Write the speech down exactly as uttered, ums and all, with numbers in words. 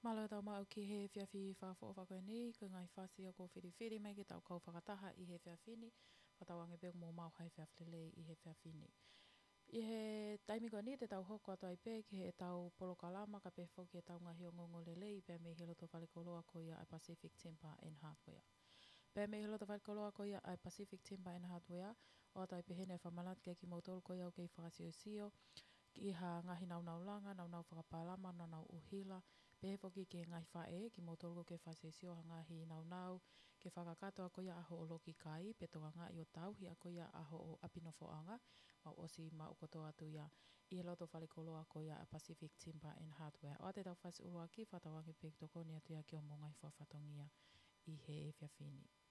Malo tau mau ki he whiawhi whawha whakoe ni, ko ngai whasi o ko whiriwhiri mai ki tau kau whakataha i he whiawhini, whatawange pēk mō mau hai whiawhilei i he whiawhini. I he taimi koe ni te tau hoko atu ai pē ki he tau polokalama ka pē whoki e tau ngahi o ngongo lelei pē me hiloto whalikoloa ko ia ai Pacific Timber and Hardware. Pē me hiloto whalikoloa ko ia ai Pacific Timber and Hardware, o atu ai pehene whamalat kei ki mautolu ko iau kei whakasio sio, ki ha ngahi nau nau langa, nau nau whakapalama, nau nau uhila, pehe whoki ke ngai whae, ki mautolu ke whasesio ha ngahi nau nau, ke whakakatoa ko ia aho o loki kai, pe toa ngā i o tau, hi a ko ia aho o apinofo anga, mau osi ma ukoto atu ia, i he loto whalikoloa ko ia a Pacific Timber and Hardware. O te tau whasi urua ki, whatawangi pek toko ni atu ia ki o mo ngai whawhatongia i he whiawhini.